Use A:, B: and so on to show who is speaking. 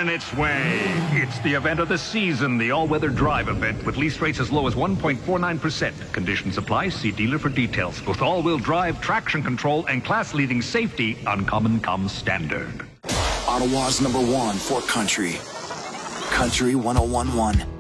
A: on its way. It's the event of the season, the all-weather drive event with lease rates as low as 1.49%. Conditions apply. See dealer for details. With all-wheel drive, traction control, and class-leading safety, Uncommon comes standard.
B: Ottawa's #1 for country. Country 101.1.